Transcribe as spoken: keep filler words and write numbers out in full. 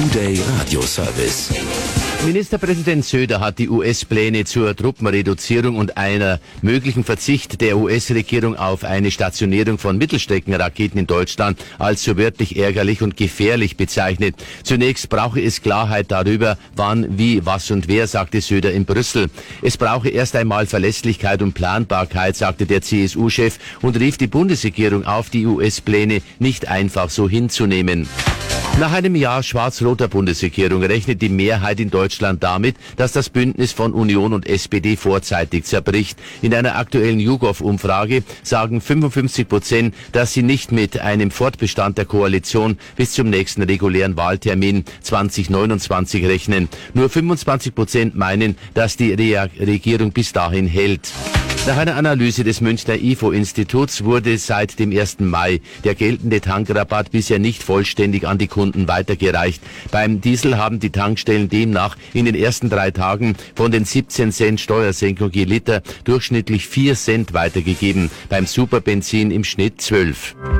Today Radio Service. Ministerpräsident Söder hat die U S-Pläne zur Truppenreduzierung und einer möglichen Verzicht der U S-Regierung auf eine Stationierung von Mittelstreckenraketen in Deutschland als so wörtlich ärgerlich und gefährlich bezeichnet. Zunächst brauche es Klarheit darüber, wann, wie, was und wer, sagte Söder in Brüssel. Es brauche erst einmal Verlässlichkeit und Planbarkeit, sagte der C S U-Chef und rief die Bundesregierung auf, die U S-Pläne nicht einfach so hinzunehmen. Nach einem Jahr schwarz-roter Bundesregierung rechnet die Mehrheit in Deutschland damit, dass das Bündnis von Union und S P D vorzeitig zerbricht. In einer aktuellen YouGov-Umfrage sagen fünfundfünfzig Prozent, dass sie nicht mit einem Fortbestand der Koalition bis zum nächsten regulären Wahltermin zwanzig neunundzwanzig rechnen. Nur fünfundzwanzig Prozent meinen, dass die Re- Regierung bis dahin hält. Nach einer Analyse des Münchner I F O-Instituts wurde seit dem ersten Mai der geltende Tankrabatt bisher nicht vollständig an die Kunden weitergereicht. Beim Diesel haben die Tankstellen demnach in den ersten drei Tagen von den siebzehn Cent Steuersenkung je Liter durchschnittlich vier Cent weitergegeben, beim Superbenzin im Schnitt zwölf.